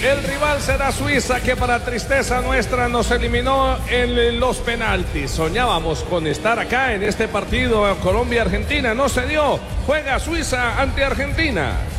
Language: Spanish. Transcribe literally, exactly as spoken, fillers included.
El rival será Suiza, que para tristeza nuestra nos eliminó en los penaltis. Soñábamos con estar acá en este partido Colombia-Argentina. No se dio. Juega Suiza ante Argentina.